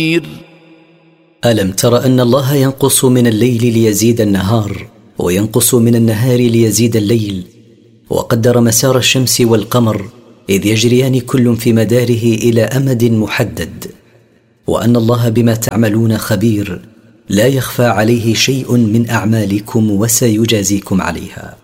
ألم تر أن الله ينقص من الليل ليزيد النهار وينقص من النهار ليزيد الليل، وقدر مسار الشمس والقمر إذ يجريان كل في مداره إلى أمد محدد، وأن الله بما تعملون خبير لا يخفى عليه شيء من أعمالكم وسيجازيكم عليها.